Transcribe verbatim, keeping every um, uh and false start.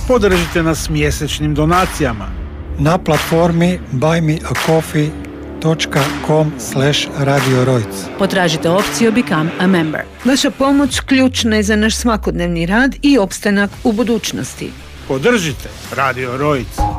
Podržite nas mjesečnim donacijama na platformi buy me a coffee dot com slash radio rojc. Potražite opciju Become a Member. Vaša pomoć ključna je za naš svakodnevni rad i opstanak u budućnosti. Podržite Radio Rojc.